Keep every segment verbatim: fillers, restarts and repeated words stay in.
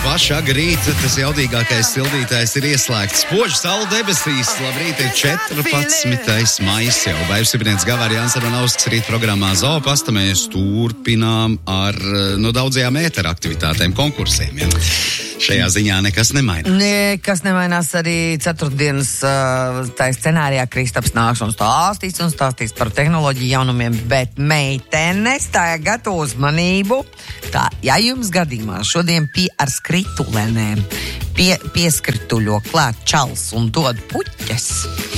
paši agrīt, tas jaudīgākais sildītājs ir ieslēgts. Spoži saule debesīs, labrīt, ir četrpadsmitais maijs jau. Vaivsibinieks Gavāri Jansaronauskas rīt programmā Zoopasta mēs turpinām ar no daudzajām ētera aktivitātēm, konkursiem. Ja? Šajā ziņā nekas nemainās. Nekas nemainās arī ceturtdienas uh, tā scenārijā Kristaps nāks un stāstīs un stāstīs par tehnoloģiju jaunumiem, bet meitenes tagad uzmanību. Tā, ja jums gadījumā šodien pie ar skritulenēm pie, pieskrituļo klāt čals un dod puķes,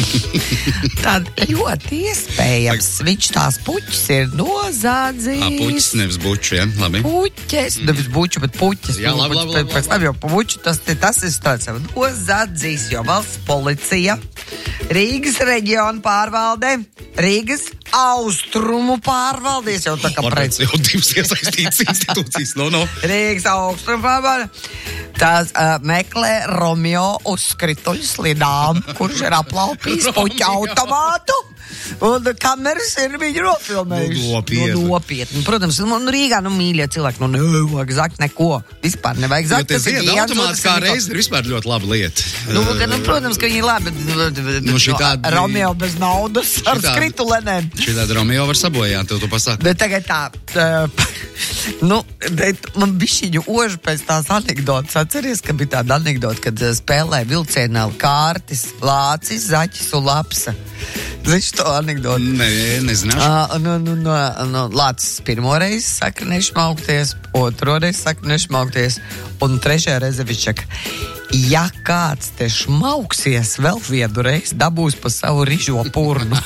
tad ļoti iespējams viņš tās puķes ir nozādzījis. Ā, puķes, nevis buču, ja? Labi. Puķes, nevis buču, bet puķes. Jā, labi, labi, labi, labi. Jo puķu, tas, tas ir tāds nozādzījis, jo valsts policija, Rīgas reģiona pārvalde, Rīgas austrumu pārvaldes jau tā kā pret. Jau divas iesaistītas institūcijas, no, no. Rīgas austrumu pārvalde. Tās uh, meklē Romeo uz skrituļu slidām, kurš ir aplaupījis puķu automātu. Un kameras ir viņu nofilmējuši. Nu, nopietni. Nu, nopietni. Protams, nu, Rīgā, nu, mīļie cilvēki, nu, nevajag zakt neko. Vispār nevajag zakt. Jo tie zieda automāts kā reiz ir vispār ļoti laba lieta. Nu, nu, protams, ka viņi ir labi, bet nu, šitādi... Romeo bez naudas ar šitādi... skritulenēm. Šitādi Romeo var sabojāt, tev to pasaka. Bet tagad tā, tā nu, bet man bišķiņu ožu pēc tās anekdotas. Atceries, ka bija tāda anekdota, kad spēlē vilcienā kārtis, lācis, zaķis un lapsa. Zini to anekdotu? Nē, nezināšu. Uh, nu, nu, nu, nu, Lācis pirmoreiz saka nešmaukties, otroreiz saka nešmaukties, un trešajā reize viņš saka, ja kāds te šmauksies vēl vienu reizi, dabūs pa savu rižo purnu.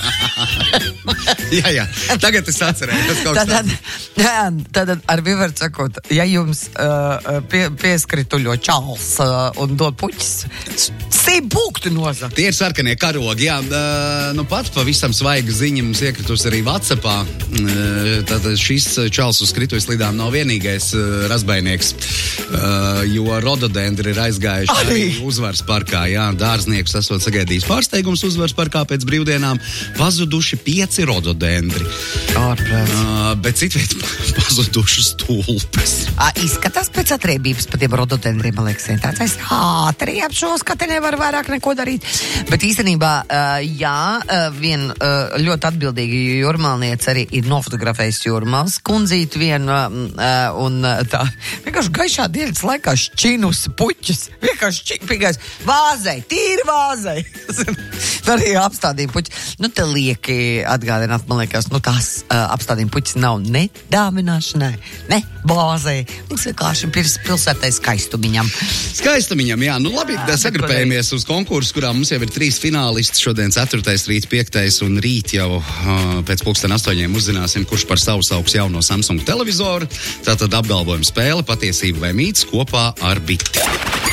jā, jā, tagad es atcerēju, tas kaut tad, tad, tad ar vivaru sakot, ja jums uh, pie, pieskrituļo čals uh, un dod puķis, sīm pūktu nozakt. Tie ir sarkanie karogi, jā, uh, nu pat pavisam svaiga ziņa mums iekritus arī WhatsAppā. Uh, tad šis čals uz skrituļu slidām nav vienīgais uh, razbainieks, uh, jo rododendri ir aizgājuši arī Uzvaras parkā, jā, dārzniekus esot sagaidījis pārsteigums Uzvaras parkā pēc brīvdienām, pazuduši pieci rododendri. Ārprāts. Uh, bet citviet pazuduši stulpes. À, izskatās pēc atriebības pa tiem rododendriem, man liekas, tāds aiz atrieb šos, ka te nevar vairāk neko darīt. Bet īstenībā, uh, jā, uh, vien uh, ļoti atbildīgi jūrmalniece arī ir nofotografējis jūrmals kundzīt vienu uh, un uh, tā vienkārši gaišā dienas laikā šķinusi puķis. Vienkārši čikpīgais vāzei, tīri vāzei. Arī apstādījumi puķi. Nu, te lieki atgādināt, man liekas, nu tās uh, apstādījumi puķis nav ne dāvināšanai, ne vāzei. Mums vienkārši pilsētai skaistumiņam. Skaistumiņam, jā. Nu, labi, sagrupējamies uz konkursu, kurā mums jau ir trīs finālisti. Šodien ceturtais, rīt piektais un rīt jau uh, pēc pulksten astoņiem uzzināsim, kurš par savu sauks jauno Samsung televizoru. Tātad apgalvojuma spēle, patiesība vai mīts kopā ar biti.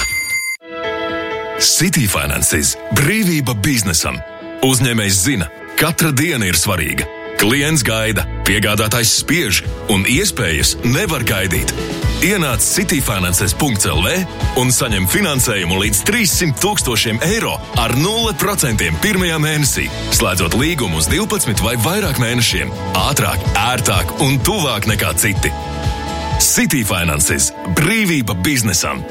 City Finances – brīvība biznesam. Uzņēmējs zina, katra diena ir svarīga. Klients gaida, piegādātājs spiež un iespējas nevar gaidīt. Ienāc city finances punkt l v un saņem finansējumu līdz trīs simt tūkstošiem eiro ar nulle procentiem pirmajā mēnesī, slēdzot līgumu uz divpadsmit vai vairāk mēnešiem. Ātrāk, ērtāk un tuvāk nekā citi. City Finances – brīvība biznesam.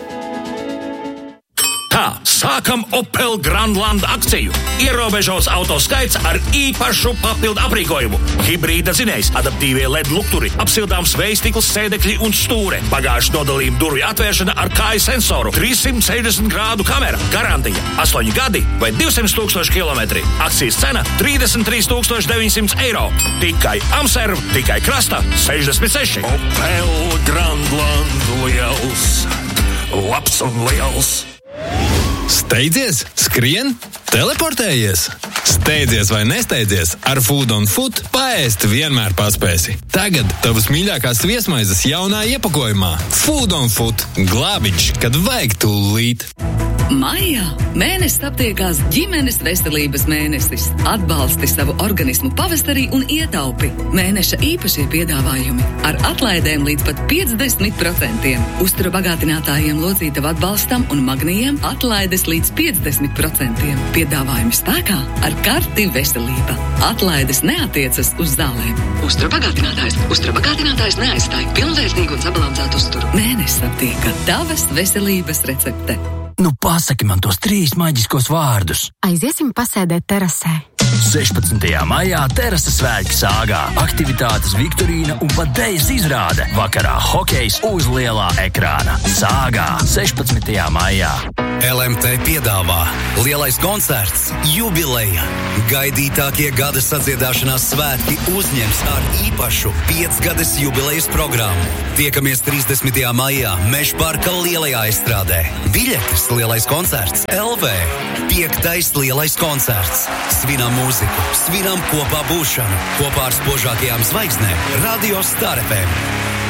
Tā, sākam Opel Grandland akciju. Ierobežots autoskaits ar īpašu papildu aprīkojumu. Hibrīda zinējs, adaptīvie L E D lukturi, apsildāms vējstikls, sēdekļi un stūre. Bagāžas nodalījuma durvju atvēršana ar kāju sensoru, trīssimt sešdesmit grādu kamera, garantija, astoņi gadi vai divsimt tūkstoši kilometri. Akcijas cena trīsdesmit trīs tūkstoši deviņsimt eiro. Tikai Amserv, tikai krasta, sešdesmit seši. Opel Grandland liels, labs un liels. Steidzies, skrien, teleportējies. Steidzies vai nesteidzies, ar Food on Foot paēst vienmēr paspēsi. Tagad tavas mīļākās viesmaizes jaunā iepakojumā. Food on Foot – glābiņš, kad vajag tūlīt. Maijā mēnesis aptiekās ģimenes veselības mēnesis. Atbalsti savu organismu pavasarī un ietaupi. Mēneša īpašie piedāvājumi ar atlaidēm līdz pat piecdesmit procentiem. Uztura bagātinātājiem locītavu atbalstam un magnijiem atlaides līdz piecdesmit procentiem. Piedāvājumi spēkā ar karti veselība. Atlaides neatiecas uz zālēm. Uztura bagātinātājs. Uztura bagātinātājs neaizstāja pilnvērtīgu un sabalansētu uzturu. Mēnesis aptieka tavas veselības recepte. Nu, pasaki man tos trīs maģiskos vārdus. Aiziesim pasēdēt terasē. sešpadsmitajā maijā terases svētki Sāgā. Aktivitātes viktorīna un pat dejas izrāde. Vakarā hokejs uz lielā ekrāna. Sāgā sešpadsmitajā maijā. L M T piedāvā lielais koncerts Jubileja. Gaidītākie gada sadziedāšanās svētki uzņems ar īpašu piecgades jubilejas programmu. Tiekamies trīsdesmitajā maijā Mežparka lielajā estrādē. Biļetes lielais koncerts L V. Piektais lielais koncerts. Svinam mūziku, svinam kopā būšanu. Kopā ar spožākajām zvaigznēm Radio Star F M.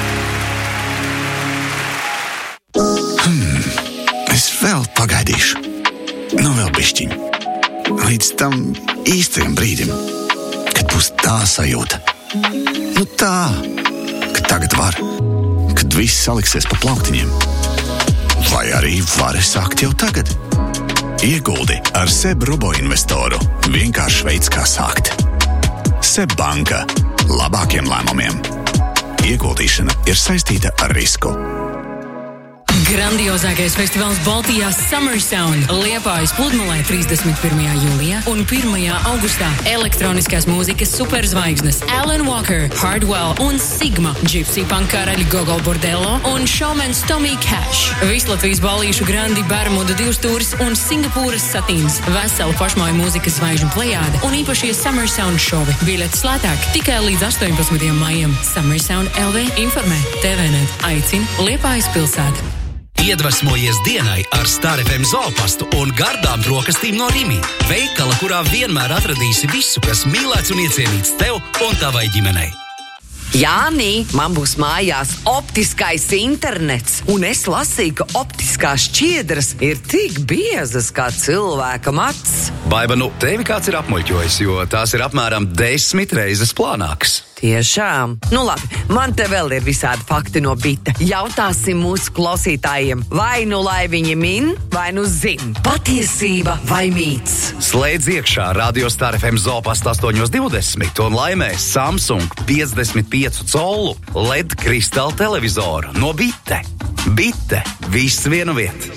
Hmm, es vēl pagaidīšu. Nu vēl bišķiņ. Līdz tam īstajam brīdim, kad būs tā sajūta. Nu tā, ka tagad var. Kad viss saliksies pa plauktiņiem. Vai arī vari sākt jau tagad. Ieguldi ar SEB Robo investoru. Vienkārši veids, kā sākt. SEB banka. Labākiem lēmumiem. Ieguldīšana ir saistīta ar risku. Grandiozākais festivāls Baltijā Summer Sound Liepājas pludmalē trīsdesmit pirmajā jūlijā un pirmajā augustā elektroniskās mūzikas superzvaigznes Alan Walker, Hardwell un Sigma, Gypsy Punk karaļi Gogol Bordello un showmans Tommy Cash. Vislatvijas balīšu Grandi Bermuda divstūris un Singapūras satīns, vesela pašmāju mūzikas zvaigžņu plejāde un īpašie Summer Sound šovi. Biļetes lētāk tikai līdz astoņpadsmitajam maijam. Summer Sound L V informē, T V net aicina Liepājas pilsēta. Iedvesmojies dienai ar Star F M zoopastu un gardām brokastīm no Rimi. Veikala, kurā vienmēr atradīsi visu, kas mīlēts un iecienīts tev un tavai ģimenei. Jānī, man būs mājās optiskais internets, un es lasīju, ka optiskās šķiedras ir tik biezas kā cilvēka mats. Baiba, nu, tevi kāds ir apmuļķojis, jo tās ir apmēram desmit reizes plānākas. Tiešām. Nu labi, man te vēl ir visādi fakti no bita. Jautāsim mūsu klausītājiem, vai nu lai viņi min, vai nu zin. Patiesība vai mīts? Slēdz iekšā Radio Star F M zoopastu astoņos divdesmit un laimē Samsung piecdesmit piecu colu L E D kristāla televizoru no Bite. Bite. Viss vienu vietu.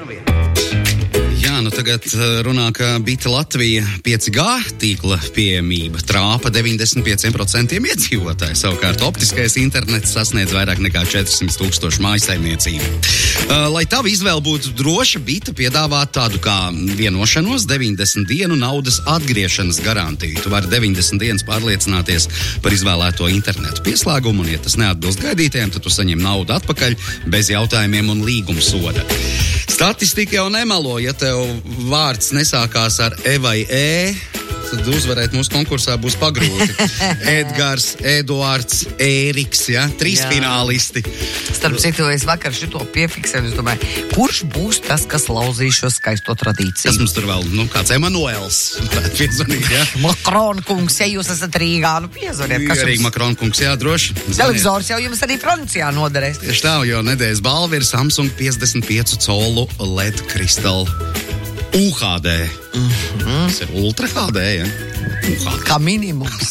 Jā, nu tagad runā, ka Bita Latvija pieci G tīkla pieejamība trāpa deviņdesmit pieciem procentiem iedzīvotāji. Savukārt optiskais internets sasniedz vairāk nekā četrsimt tūkstošu mājsaimniecību. Uh, lai tava izvēle būtu droša, Bita piedāvā tādu kā vienošanos deviņdesmit dienu naudas atgriešanas garantiju. Tu vari deviņdesmit dienas pārliecināties par izvēlēto internetu pieslēgumu, un ja tas neatbilst gaidītiem, tad tu saņem naudu atpakaļ bez jautājumiem un līguma soda. Statistika jau nemelo, ja tev vārds nesākās ar E vai E, tad uzvarēt mūsu konkursā būs pagrūti. Edgars, Eduards, Ēriks, ja, trīs jā. Finālisti. Starp citu, es vakar šito piefiksēju, es domāju, kurš būs tas, kas lauzīs šo skaisto tradīciju? Tas mums tur vēl, nu, kāds Emanuels, piezvanīt, ja? Makrona kungs, ja jūs esat Rīgā, nu piezvaniet. Arī jums... Makrona kungs, jā, droši. Televizors jau jums arī Francijā noderēs. Tieši tā, jo nedēļas balva ir Samsung piecdesmit piecu colu L E D kristāla U H D. Mm-hmm. Tas ir Ultra H D, ja? U H D. Kā minimums.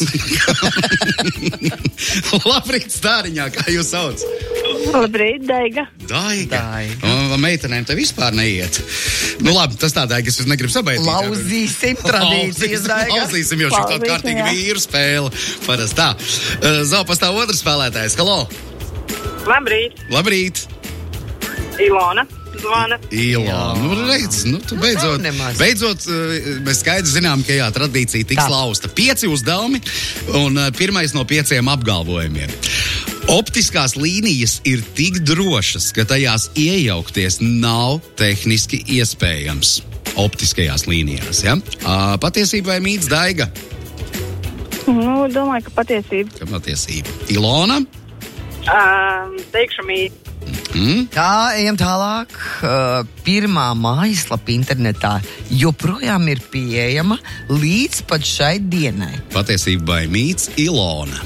Labrīt, Stāriņā, kā jūs sauc? Labrīt, Daiga. Daiga. Daiga. Un meitenēm te vispār neiet. Nu labi, tas tā, Daiga, es negribu sabaidīt. Lauzīsim tradīcijas, Daiga. Lauzīsim, jo šī tāda kārtīga vīru spēle. Parasti tā. Uh, Zopastā otrs spēlētājs. Halo. Labrīt. Labrīt. Ilona. Zvana. Ilona, nu redz, nu tu beidzot, beidzot mēs skaidri zinām, ka jā, tradīcija tiks lausta. Pieci uzdevumi un pirmais no pieciem apgalvojumiem. Optiskās līnijas ir tik drošas, ka tajās iejaukties nav tehniski iespējams. Optiskajās līnijās, ja? Patiesība vai mīts, Daiga? Nu, domāju, ka patiesība. Ka patiesība. Ilona? Uh, teikšu mīt. Mm? Tā, ejam tālāk. Uh, pirmā mājaslapa internetā joprojām ir pieejama līdz pat šai dienai. Patiesība vai mīts? Ilona.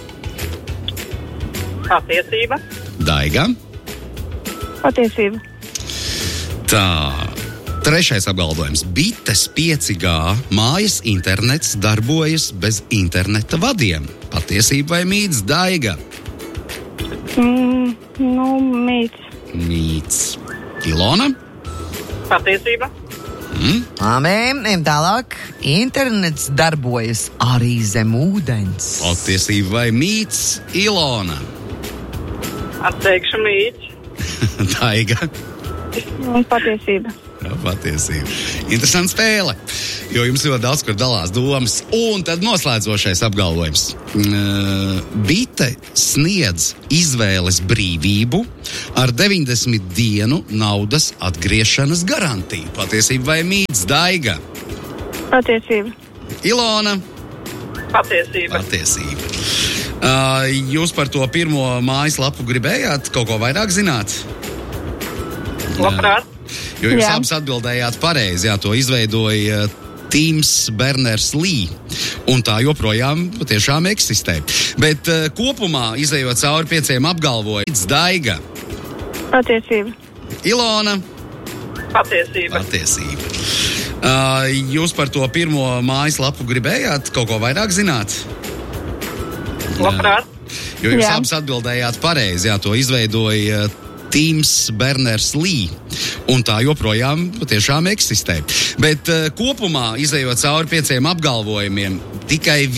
Patiesība. Daiga. Patiesība. Tā. Trešais apgalvojums. Bites pieci G mājas internets darbojas bez interneta vadiem. Patiesība vai mīts? Daiga. Mm, nu, mīts. Mīts. Ilona. Patiesība. Mm. Amēm, ejam tālāk. Internets darbojas arī zem ūdens. Patiesība vai mīts? Ilona. Atteikšu mīts. Daiga. Un patiesība. Jā, patiesība. Interesanta spēle, jo jums ļoti daudz kur dalās domas. Un tad noslēdzošais apgalvojums. Bite sniedz izvēles brīvību ar deviņdesmit dienu naudas atgriešanas garantiju. Patiesība vai mīts? Daiga. Patiesība. Ilona. Patiesība. Patiesība. Uh, jūs par to pirmo mājaslapu gribējāt kaut ko vairāk zināt? Labprāt. Jo jūs Jā. abas atbildējāt pareizi, jā, to izveidoja Tims Berners-Lee, un tā joprojām patiešām eksistē. Bet uh, kopumā, izējot cauri pieciem apgalvojumiem, Daiga. Patiesība. Ilona. Patiesība. Patiesība. Uh, jūs par to pirmo mājaslapu gribējāt kaut ko vairāk zināt? Labprāt. Jo jūs Jā. abas atbildējāt pareizi, jā, to izveidoja Tims Berners-Lee, un tā joprojām patiešām eksistē. Bet uh, kopumā, izējot cauri pieciem apgalvojumiem, tikai